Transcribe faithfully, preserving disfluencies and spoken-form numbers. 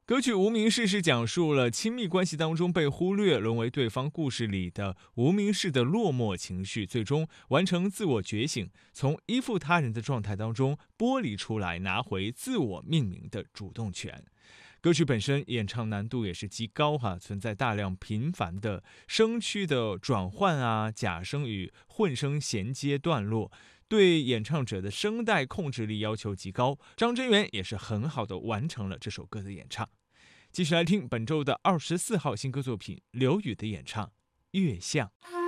歌曲《无名氏》是讲述了亲密关系当中被忽略，沦为对方故事里的无名氏的落寞情绪，最终完成自我觉醒，从依附他人的状态当中剥离出来，拿回自我命名的主动权。歌曲本身演唱难度也是极高哈，存在大量频繁的声区的转换啊、假声与混声衔接段落，对演唱者的声带控制力要求极高。张真源也是很好的完成了这首歌的演唱。继续来听本周的二十四号新歌作品刘宇的演唱《月相》。